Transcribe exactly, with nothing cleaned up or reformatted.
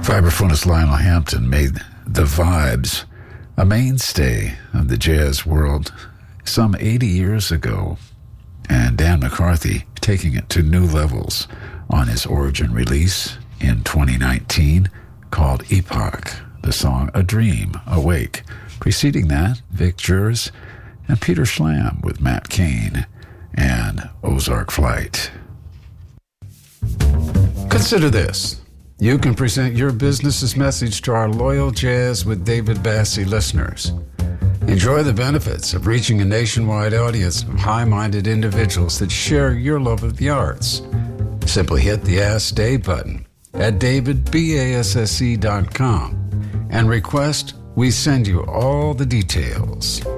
Vibraphonist Lionel Hampton made the vibes a mainstay of the jazz world some eighty years ago, and Dan McCarthy taking it to new levels on his Origin release in twenty nineteen called Epoch, the song A Dream, Awake. Preceding that, Vic Jers and Peter Schlam with Matt Cain and Ozark Flight. Consider this. You can present your business's message to our loyal Jazz with David Bassie listeners. Enjoy the benefits of reaching a nationwide audience of high-minded individuals that share your love of the arts. Simply hit the Ask Dave button at david basse dot com and request we send you all the details.